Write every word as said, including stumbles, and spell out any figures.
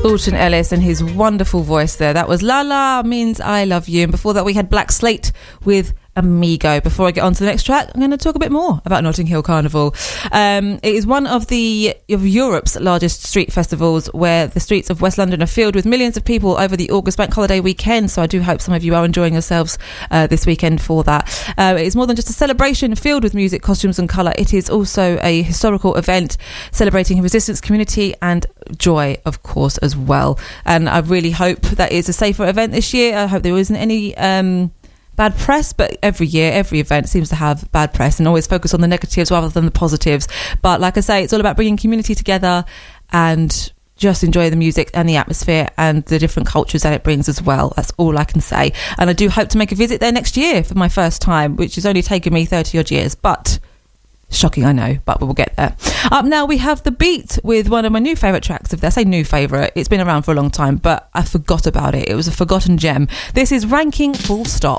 Alton Ellis and his wonderful voice there. That was La La Means I Love You. And before that we had Black Slate with Amigo. Before I get on to the next track, I'm going to talk a bit more about Notting Hill Carnival. Um, it is one of the of Europe's largest street festivals, where the streets of West London are filled with millions of people over the August bank holiday weekend. So I do hope some of you are enjoying yourselves uh, this weekend for that. Uh, it's more than just a celebration filled with music, costumes and colour. It is also a historical event celebrating resistance, community and joy, of course, as well. And I really hope that it's a safer event this year. I hope there isn't any Um, bad press, but every year, every event seems to have bad press, and always focus on the negatives rather than the positives. But like I say, it's all about bringing community together and just enjoy the music and the atmosphere and the different cultures that it brings as well. That's all I can say. And I do hope to make a visit there next year for my first time, which has only taken me thirty odd years, but shocking, I know, but we'll get there. Up now we have The Beat with one of my new favourite tracks of theirs. I say new favourite, it's been around for a long time, but I forgot about it. It was a forgotten gem. This is Ranking Full Stop.